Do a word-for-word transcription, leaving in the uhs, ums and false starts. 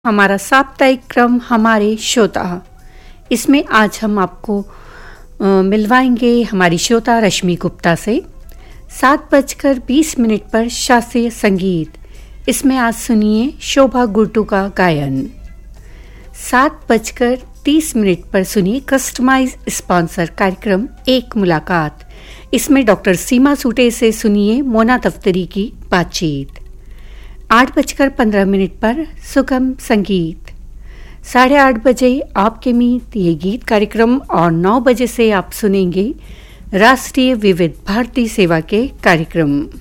हमारा साप्ताहिक क्रम हमारे श्रोता। इसमें आज हम आपको आ, मिलवाएंगे हमारी श्रोता रश्मि गुप्ता से। सात बजकर बीस मिनट पर शास्त्रीय संगीत, इसमें आज सुनिए शोभा गुर्टू का गायन। सात बजकर तीस मिनट पर सुनिए कस्टमाइज स्पॉन्सर कार्यक्रम एक मुलाकात, इसमें डॉक्टर सीमा सूटे से सुनिए मोना दफ्तरी की बातचीत। आठ बजकर पंद्रह मिनट पर सुगम संगीत, साढ़े आठ बजे आपके मीत ये गीत कार्यक्रम और नौ बजे से आप सुनेंगे राष्ट्रीय विविध भारती सेवा के कार्यक्रम।